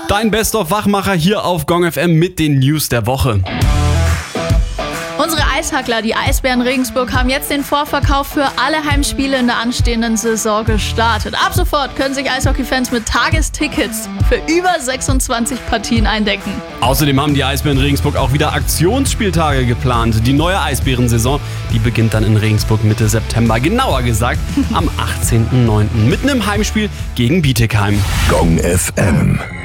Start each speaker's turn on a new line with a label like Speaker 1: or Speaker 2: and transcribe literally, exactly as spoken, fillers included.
Speaker 1: Dein Best-of-Wachmacher hier auf Gong F M mit den News der Woche.
Speaker 2: Unsere Eishackler, die Eisbären Regensburg, haben jetzt den Vorverkauf für alle Heimspiele in der anstehenden Saison gestartet. Ab sofort können sich Eishockey-Fans mit Tagestickets für über sechsundzwanzig Partien eindecken.
Speaker 1: Außerdem haben die Eisbären Regensburg auch wieder Aktionsspieltage geplant. Die neue Eisbären-Saison, die beginnt dann in Regensburg Mitte September. Genauer gesagt am achtzehnten neunten mit einem Heimspiel gegen Bietigheim.
Speaker 3: Gong F M.